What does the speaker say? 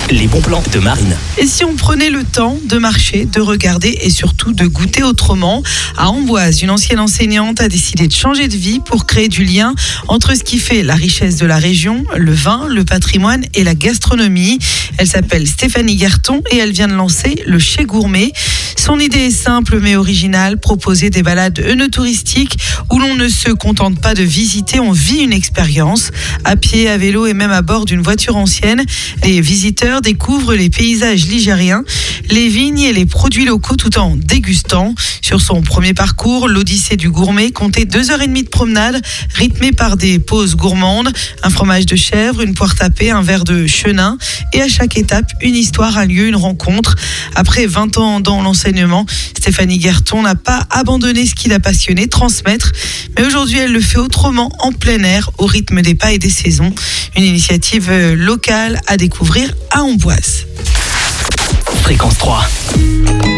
les bons plans de Marine. Et si on prenait le temps de marcher, de regarder et surtout de goûter autrement? À Amboise, une ancienne enseignante a décidé de changer de vie pour créer du lien entre ce qui fait la richesse de la région, le vin, le patrimoine et la gastronomie. Elle s'appelle Stéphanie Guerton et elle vient de lancer le Chez Gourmet. Son idée est simple mais originale, proposer des balades œnotouristiques où l'on ne se contente pas de visiter, on vit une expérience. À pied, à vélo et même à bord d'une voiture ancienne, les visiteurs découvrent les paysages ligériens, les vignes et les produits locaux tout en dégustant. Sur son premier parcours, l'Odyssée du gourmet comptait 2h30 de promenade rythmée par des pauses gourmandes, un fromage de chèvre, une poire tapée, un verre de chenin et à chaque étape, une histoire, un lieu, une rencontre. Après 20 ans dans l'enseignement, Stéphanie Guerton n'a pas abandonné ce qui l'a passionnée, transmettre, mais aujourd'hui elle le fait autrement, en plein air, au rythme des pas et des saisons. Une initiative locale à découvrir à Amboise. Fréquence 3.